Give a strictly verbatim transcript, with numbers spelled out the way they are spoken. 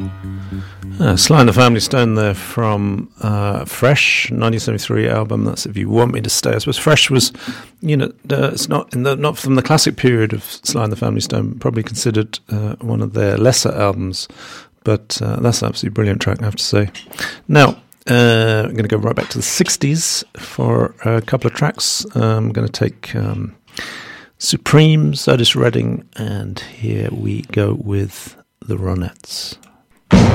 Uh, Sly and the Family Stone there from uh, Fresh, nineteen seventy-three album. That's If You Want Me to Stay. I suppose Fresh was, you know, uh, it's not in the, not from the classic period of Sly and the Family Stone, probably considered uh, one of their lesser albums, but uh, that's an absolutely brilliant track, I have to say. Now, uh, I'm going to go right back to the sixties for a couple of tracks. Uh, I'm going to take um, Supremes, Otis Redding, and here we go with the Ronettes.